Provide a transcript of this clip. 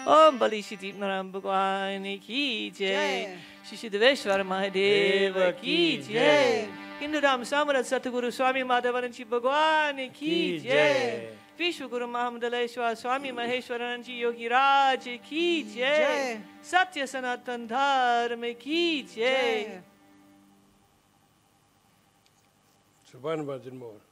ओम बलि सिद्धिनारायण भगवान की जय। श्री सिद्धेश्वर महादेव की जय। हिंदू राम समर्थ सतगुरु स्वामी माधवानंद जी भगवान की जय। विश्व गुरु महामंडलेश्वर स्वामी महेश्वरानंद जी योगी राज की जय। सत्य सनातन धर्म की जय। One version more.